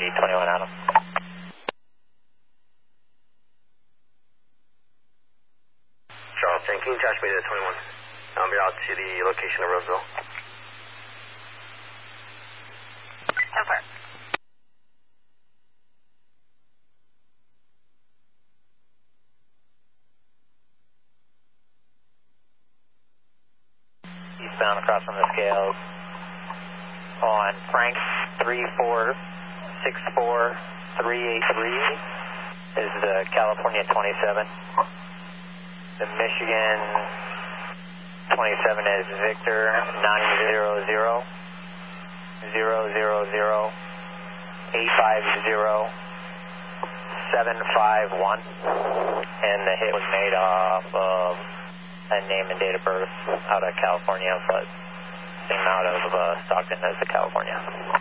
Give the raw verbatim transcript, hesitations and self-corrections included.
twenty-one Adam. Charleston, can you attach me to the twenty-one? I'll be out to the location of Roseville. Over. Eastbound across from the scales on Frank three four six four three eight three is the California twenty-seven. The Michigan twenty-seven is Victor nine zero zero zero zero zero eight five zero seven five one, and the hit was made off of a name and date of birth out of California, but same out of uh, Stockton as the California.